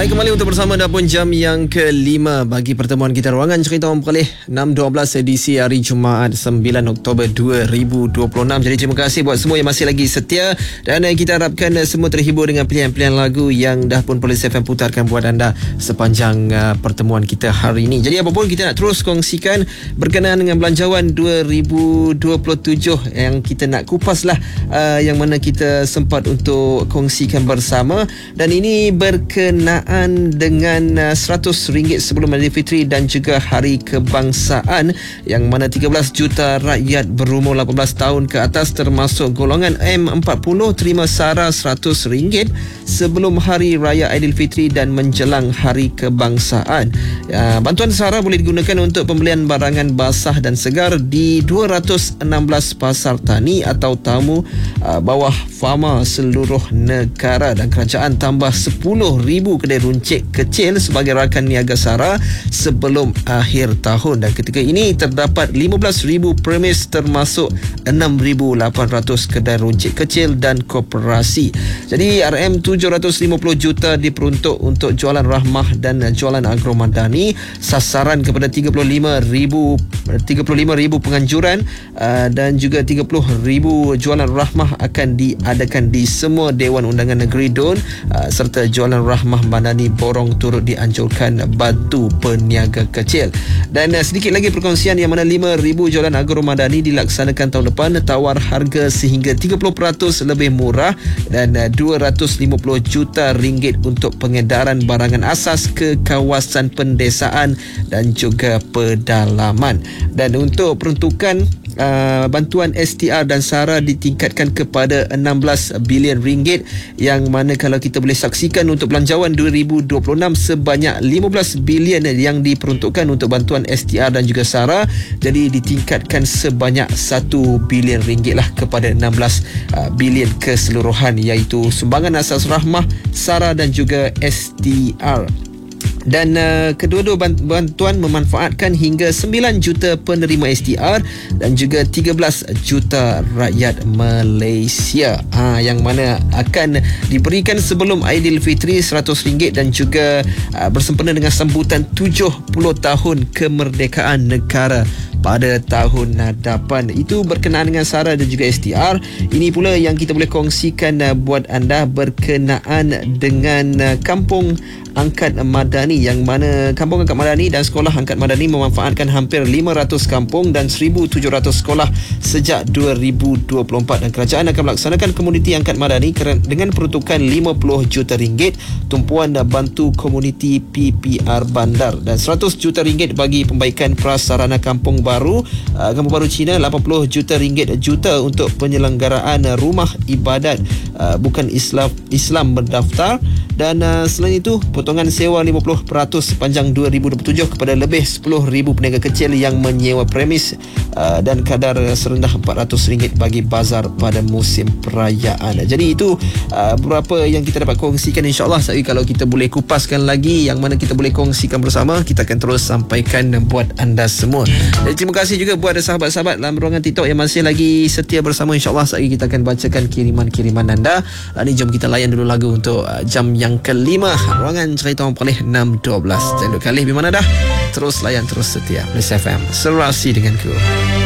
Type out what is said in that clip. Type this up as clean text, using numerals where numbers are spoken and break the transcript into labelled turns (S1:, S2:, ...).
S1: Baik, kembali untuk bersama Dapur Jam yang kelima bagi pertemuan kita Ruangan Cerita Orang Pekalih 6.12 edisi hari Jumaat 9 Oktober 2026. Jadi terima kasih buat semua yang masih lagi setia dan kita harapkan semua terhibur dengan pilihan-pilihan lagu yang dah pun Polis FM putarkan buat anda sepanjang pertemuan kita hari ini. Jadi apapun kita nak terus kongsikan berkenaan dengan belanjawan 2027 yang kita nak kupas lah, yang mana kita sempat untuk kongsikan bersama, dan ini berkenaan dengan RM100 sebelum Aidilfitri dan juga Hari Kebangsaan, yang mana 13 juta rakyat berumur 18 tahun ke atas termasuk golongan M40 terima sara RM100 sebelum Hari Raya Aidilfitri dan menjelang Hari Kebangsaan. Bantuan sara boleh digunakan untuk pembelian barangan basah dan segar di 216 pasar tani atau tamu bawah fama seluruh negara, dan kerajaan tambah 10,000 kedai runcit kecil sebagai rakan niaga sara sebelum akhir tahun, dan ketika ini terdapat 15,000 premis termasuk 6,800 kedai runcit kecil dan koperasi. Jadi RM750 juta diperuntuk untuk jualan rahmah dan jualan agromadani, sasaran kepada 35,000 penganjuran dan juga 30,000 jualan rahmah akan diadakan di semua Dewan Undangan Negeri DUN, serta jualan rahmah madani borong turut dianjurkan bantu peniaga kecil. Dan sedikit lagi perkongsian yang mana 5,000 jualan agromadani dilaksanakan tahun depan, tawar harga sehingga 30% lebih murah, dan RM250 juta untuk pengedaran barangan asas ke kawasan pendesaan dan juga pedalaman. Dan untuk peruntukan bantuan STR dan SARA ditingkatkan kepada RM16 bilion, yang mana kalau kita boleh saksikan untuk belanjawan 2026 sebanyak 15 bilion yang diperuntukkan untuk bantuan STR dan juga SARA, jadi ditingkatkan sebanyak RM1 bilion lah kepada 16 bilion keseluruhan, iaitu sumbangan asas rahmah, SARA dan juga STR. Dan kedua-dua bantuan memanfaatkan hingga 9 juta penerima STR dan juga 13 juta rakyat Malaysia, yang mana akan diberikan sebelum Aidilfitri RM100 dan juga bersempena dengan sambutan 70 tahun kemerdekaan negara pada tahun hadapan. Itu berkenaan dengan SARA dan juga STR. Ini pula yang kita boleh kongsikan buat anda berkenaan dengan Kampung Angkat Madani, yang mana Kampung Angkat Madani dan Sekolah Angkat Madani memanfaatkan hampir 500 kampung dan 1,700 sekolah sejak 2024, dan kerajaan akan melaksanakan komuniti Angkat Madani dengan peruntukan RM50 juta, tumpuan bantu komuniti PPR bandar, dan RM100 juta bagi pembaikan prasarana kampung baru Cina, RM80 juta untuk penyelenggaraan rumah ibadat bukan Islam berdaftar, dan selain itu potongan sewa 50% sepanjang 2027 kepada lebih 10,000 peniaga kecil yang menyewa premis, dan kadar serendah RM400 bagi bazar pada musim perayaan. Jadi itu beberapa yang kita dapat kongsikan. InsyaAllah kalau kita boleh kupaskan lagi yang mana kita boleh kongsikan bersama, kita akan terus sampaikan buat anda semua. Dan terima kasih juga buat sahabat-sahabat dalam ruangan TikTok yang masih lagi setia bersama. InsyaAllah kita akan bacakan kiriman-kiriman anda. Ini jom kita layan dulu lagu untuk jam yang kelima Ruangan Cerita Orang Pekalih 6.12. Jangan duk kalih di mana dah. Terus layan, terus setia Polis FM, serasi denganku.